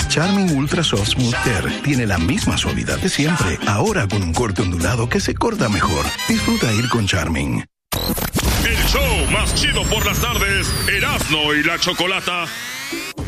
Charmin Ultra Soft Smooth Care tiene la misma suavidad de siempre, ahora con un corte ondulado que se corta mejor. Disfruta ir con Charmin. El show más chido por las tardes, Erasmo y la Chocolata.